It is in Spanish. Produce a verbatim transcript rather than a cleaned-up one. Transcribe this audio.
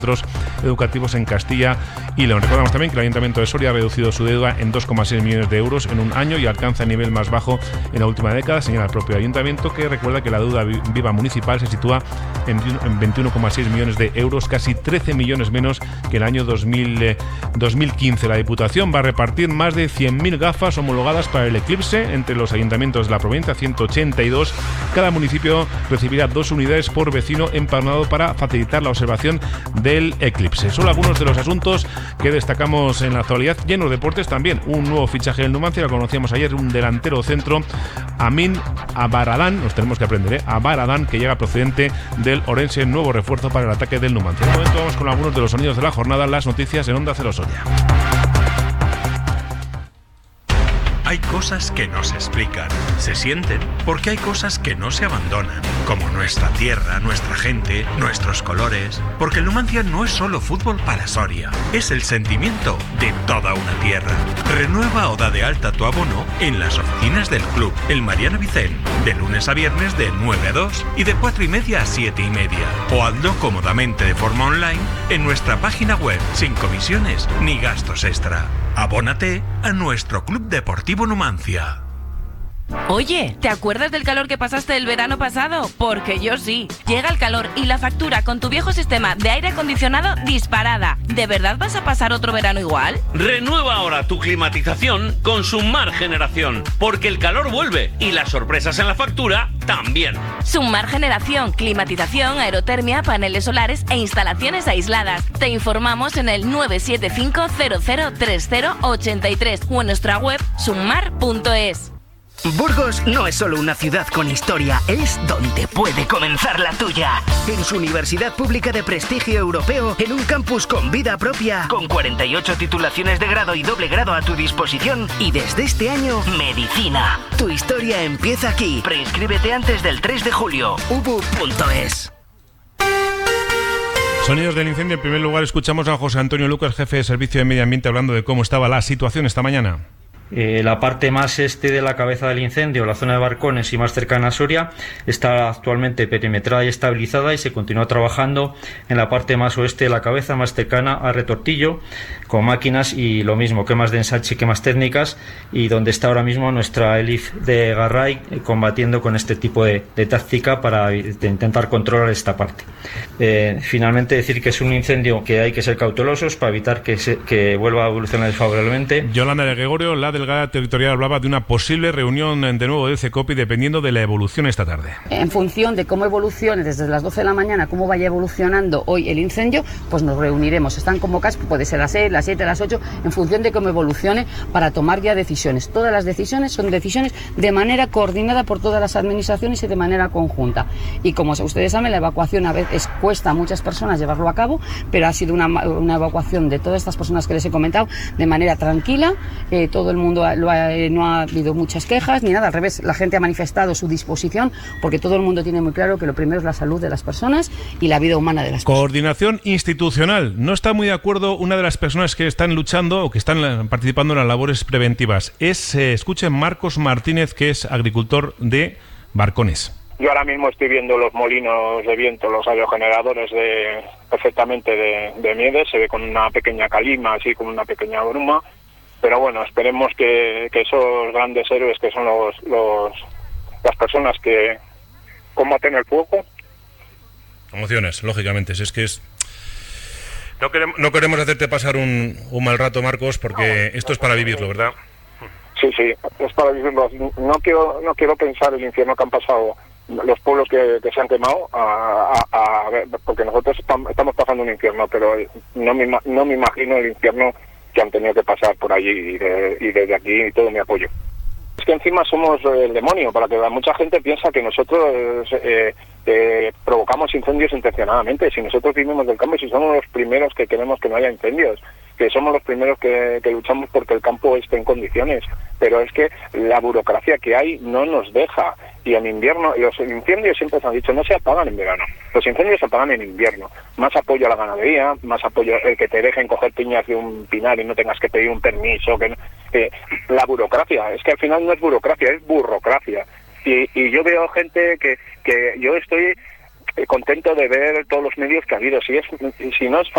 centros educativos en Castilla y León. Recordamos también que el Ayuntamiento de Soria ha reducido su deuda en dos coma seis millones de euros en un año y alcanza el nivel más bajo en la última década, señala el propio Ayuntamiento, que recuerda que la deuda viva municipal se sitúa en veintiuno coma seis millones de euros, casi trece millones menos que el año dos mil quince. La Diputación va a repartir más de cien mil gafas homologadas para el eclipse entre los ayuntamientos de la provincia, ciento ochenta y dos. Cada municipio recibirá dos unidades por vecino empadronado para facilitar la observación del eclipse. Son algunos de los asuntos que destacamos en la actualidad. Y en los deportes también un nuevo fichaje del Numancia, lo conocíamos ayer, un delantero centro, Amin Abaradán, nos tenemos que aprender, ¿eh? Abaradán, que llega procedente del Orense, nuevo refuerzo para el ataque del Numancia. En un momento vamos con algunos de los sonidos de la jornada, las noticias en Onda Cero Soria. Hay cosas que no se explican, se sienten, porque hay cosas que no se abandonan, como nuestra tierra, nuestra gente, nuestros colores, porque el Numancia no es solo fútbol para Soria, es el sentimiento de toda una tierra. Renueva o da de alta tu abono en las oficinas del club, el Mariano Vicent, de lunes a viernes de nueve a dos y de cuatro y media a siete y media, o hazlo cómodamente de forma online en nuestra página web, sin comisiones ni gastos extra. Abónate a nuestro Club Deportivo Numancia. Oye, ¿te acuerdas del calor que pasaste el verano pasado? Porque yo sí. Llega el calor y la factura con tu viejo sistema de aire acondicionado disparada. ¿De verdad vas a pasar otro verano igual? Renueva ahora tu climatización con Summar Generación, porque el calor vuelve y las sorpresas en la factura también. Summar Generación, climatización, aerotermia, paneles solares e instalaciones aisladas. Te informamos en el nueve siete cinco cero cero tres cero ocho tres o en nuestra web summar punto es. Burgos no es solo una ciudad con historia, es donde puede comenzar la tuya. En su universidad pública de prestigio europeo, en un campus con vida propia, con cuarenta y ocho titulaciones de grado y doble grado a tu disposición, y desde este año, medicina. Tu historia empieza aquí. Preinscríbete antes del tres de julio. u b u punto es. Sonidos del incendio. En primer lugar escuchamos a José Antonio Lucas, jefe de Servicio de Medio Ambiente, hablando de cómo estaba la situación esta mañana. Eh, la parte más este de la cabeza del incendio, la zona de Barcones y más cercana a Soria, está actualmente perimetrada y estabilizada y se continúa trabajando en la parte más oeste de la cabeza, más cercana a Retortillo, con máquinas y lo mismo, quemas de ensanche y quemas técnicas, y donde está ahora mismo nuestra Elif de Garray eh, combatiendo con este tipo de, de táctica para de intentar controlar esta parte. Eh, finalmente decir que es un incendio que hay que ser cautelosos para evitar que, se, que vuelva a evolucionar desfavorablemente. Yolanda de Gregorio, la delegada territorial, hablaba de una posible reunión de nuevo del CECOPI dependiendo de la evolución esta tarde. En función de cómo evolucione desde las doce de la mañana, cómo vaya evolucionando hoy el incendio, pues nos reuniremos. Están convocadas, puede ser las seis, las siete, las ocho, en función de cómo evolucione, para tomar ya decisiones. Todas las decisiones son decisiones de manera coordinada por todas las administraciones y de manera conjunta. Y como ustedes saben, la evacuación a veces cuesta a muchas personas llevarlo a cabo, pero ha sido una, una evacuación de todas estas personas que les he comentado de manera tranquila. Eh, todo el mundo lo ha, eh, no ha habido muchas quejas ni nada, al revés, la gente ha manifestado su disposición, porque todo el mundo tiene muy claro que lo primero es la salud de las personas y la vida humana de las personas. Coordinación institucional. No está muy de acuerdo una de las personas que están luchando o que están participando en las labores preventivas. Es, eh, escuchen, Marcos Martínez, que es agricultor de Barcones. Yo ahora mismo estoy viendo los molinos de viento, los aerogeneradores de, perfectamente de, de Miedes, se ve con una pequeña calima, así como una pequeña bruma. Pero bueno, esperemos que, que esos grandes héroes que son los, los las personas que combaten el fuego. Emociones, lógicamente. Si es que es... No queremos, no queremos hacerte pasar un, un mal rato, Marcos, porque esto es para vivirlo, ¿verdad? Sí, sí, es para vivirlo. No quiero, no quiero pensar el infierno que han pasado los pueblos que, que se han quemado, a, a, a, porque nosotros estamos pasando un infierno, pero no me, no me imagino el infierno que han tenido que pasar por allí, y, de, y desde aquí todo mi apoyo. Es que encima somos el demonio, para que mucha gente piensa que nosotros eh, eh, provocamos incendios intencionadamente. Si nosotros vivimos del campo y si somos los primeros que queremos que no haya incendios, que somos los primeros que, que luchamos porque el campo esté en condiciones, pero es que la burocracia que hay no nos deja. Y en invierno, los incendios siempre se han dicho, no se apagan en verano, los incendios se apagan en invierno. Más apoyo a la ganadería, más apoyo, el que te dejen coger piñas de un pinar y no tengas que pedir un permiso. Que no, eh, la burocracia, es que al final no es burocracia, es burocracia. Y, y yo veo gente que, que yo estoy contento de ver todos los medios que ha habido. Si, es, si no es